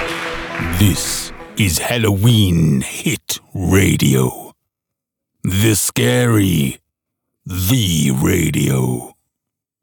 This is Halloween Hit Radio. The Scary, the Radio.